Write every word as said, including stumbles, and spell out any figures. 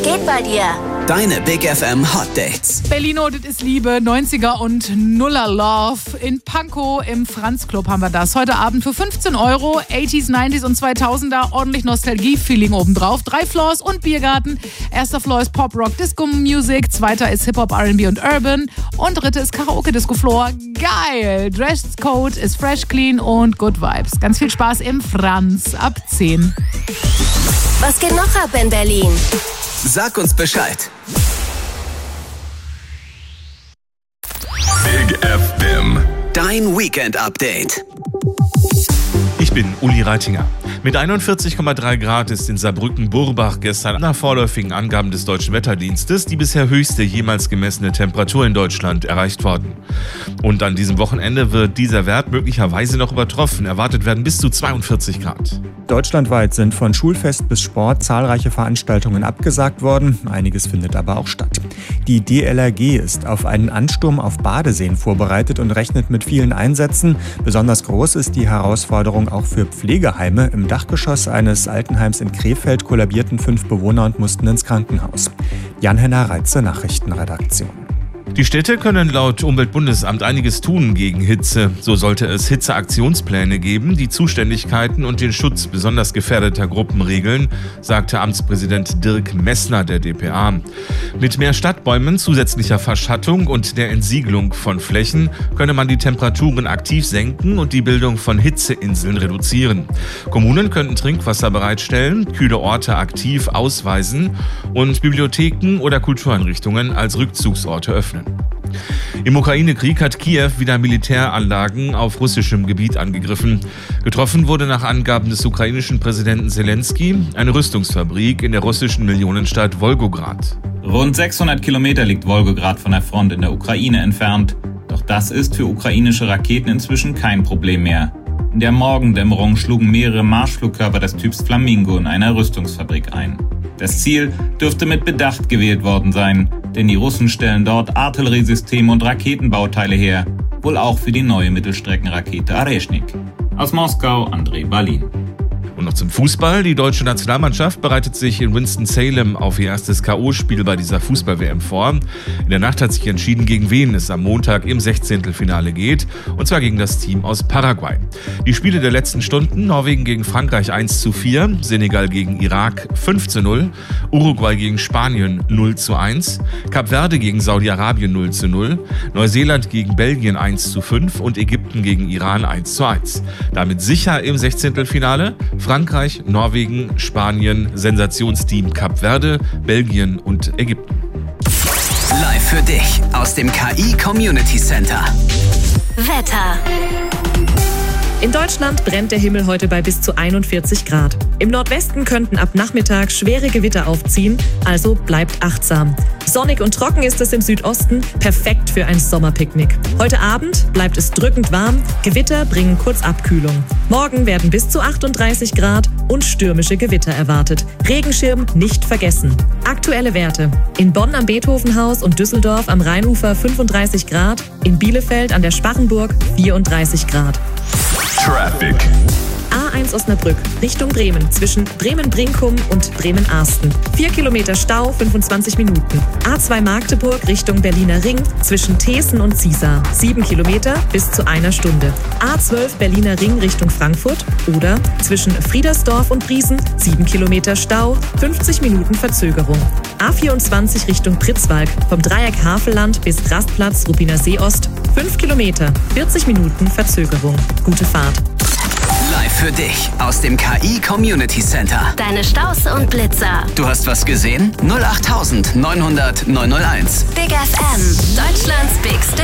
Was geht bei dir? Deine Big F M Hot Dates. Berlino, das ist Liebe, neunziger und Nuller Love. In Pankow im Franz Club haben wir das. Heute Abend für fünfzehn Euro, achtziger, neunziger und zweitausender, ordentlich Nostalgie-Feeling obendrauf. Drei Floors und Biergarten. Erster Floor ist Pop, Rock, Disco Music. Zweiter ist Hip-Hop, R and B und Urban. Und dritte ist Karaoke-Disco-Floor. Geil! Dresscode ist fresh, clean und good vibes. Ganz viel Spaß im Franz ab zehn. Was geht noch ab in Berlin? Sag uns Bescheid. Big F M. Dein Weekend-Update. Ich bin Uli Reitinger. Mit einundvierzig Komma drei Grad ist in Saarbrücken-Burbach gestern nach vorläufigen Angaben des Deutschen Wetterdienstes die bisher höchste jemals gemessene Temperatur in Deutschland erreicht worden. Und an diesem Wochenende wird dieser Wert möglicherweise noch übertroffen. Erwartet werden bis zu zweiundvierzig Grad. Deutschlandweit sind von Schulfest bis Sport zahlreiche Veranstaltungen abgesagt worden. Einiges findet aber auch statt. Die D L R G ist auf einen Ansturm auf Badeseen vorbereitet und rechnet mit vielen Einsätzen. Besonders groß ist die Herausforderung auch für Pflegeheime. Im Dachgeschoss eines Altenheims in Krefeld kollabierten fünf Bewohner und mussten ins Krankenhaus. Jan-Henner Reitze, Nachrichtenredaktion. Die Städte können laut Umweltbundesamt einiges tun gegen Hitze. So sollte es Hitzeaktionspläne geben, die Zuständigkeiten und den Schutz besonders gefährdeter Gruppen regeln, sagte Amtspräsident Dirk Messner der D P A. Mit mehr Stadtbäumen, zusätzlicher Verschattung und der Entsiegelung von Flächen könne man die Temperaturen aktiv senken und die Bildung von Hitzeinseln reduzieren. Kommunen könnten Trinkwasser bereitstellen, kühle Orte aktiv ausweisen und Bibliotheken oder Kultureinrichtungen als Rückzugsorte öffnen. Im Ukraine-Krieg hat Kiew wieder Militäranlagen auf russischem Gebiet angegriffen. Getroffen wurde nach Angaben des ukrainischen Präsidenten Zelensky eine Rüstungsfabrik in der russischen Millionenstadt Wolgograd. Rund sechshundert Kilometer liegt Wolgograd von der Front in der Ukraine entfernt. Doch das ist für ukrainische Raketen inzwischen kein Problem mehr. In der Morgendämmerung schlugen mehrere Marschflugkörper des Typs Flamingo in einer Rüstungsfabrik ein. Das Ziel dürfte mit Bedacht gewählt worden sein, denn die Russen stellen dort Artilleriesysteme und Raketenbauteile her, wohl auch für die neue Mittelstreckenrakete Areshnik. Aus Moskau, André Balin. Und noch zum Fußball. Die deutsche Nationalmannschaft bereitet sich in Winston-Salem auf ihr erstes K O-Spiel bei dieser Fußball-W M vor. In der Nacht hat sich entschieden, gegen wen es am Montag im Sechzehntelfinale geht. Und zwar gegen das Team aus Paraguay. Die Spiele der letzten Stunden: Norwegen gegen Frankreich eins zu vier, Senegal gegen Irak fünf zu null, Uruguay gegen Spanien null zu eins, Kap Verde gegen Saudi-Arabien null zu null, Neuseeland gegen Belgien eins zu fünf und Ägypten gegen Iran eins zu eins. Damit sicher im Sechzehntelfinale Frankreich, Norwegen, Spanien, Sensationsteam Kap Verde, Belgien und Ägypten. Live für dich aus dem K I Community Center. Wetter. In Deutschland brennt der Himmel heute bei bis zu einundvierzig Grad. Im Nordwesten könnten ab Nachmittag schwere Gewitter aufziehen, also bleibt achtsam. Sonnig und trocken ist es im Südosten, perfekt für ein Sommerpicknick. Heute Abend bleibt es drückend warm, Gewitter bringen kurz Abkühlung. Morgen werden bis zu achtunddreißig Grad und stürmische Gewitter erwartet. Regenschirm nicht vergessen. Aktuelle Werte: in Bonn am Beethovenhaus und Düsseldorf am Rheinufer fünfunddreißig Grad, in Bielefeld an der Sparrenburg vierunddreißig Grad. Traffic. A eins Osnabrück Richtung Bremen zwischen Bremen-Brinkum und Bremen-Arsten. vier Kilometer Stau, fünfundzwanzig Minuten. A zwei Magdeburg Richtung Berliner Ring zwischen Thesen und Ziesar. sieben Kilometer bis zu einer Stunde. A zwölf Berliner Ring Richtung Frankfurt oder zwischen Friedersdorf und Briesen sieben Kilometer Stau, fünfzig Minuten Verzögerung. A vierundzwanzig Richtung Pritzwalk vom Dreieck Havelland bis Rastplatz Ruppiner See Ost fünf Kilometer, vierzig Minuten Verzögerung. Gute Fahrt. Live für dich aus dem K I Community Center. Deine Staus und Blitzer. Du hast was gesehen? null acht neunhundert neunhundert neunhunderteins. Big F M. Deutschlands Big Star.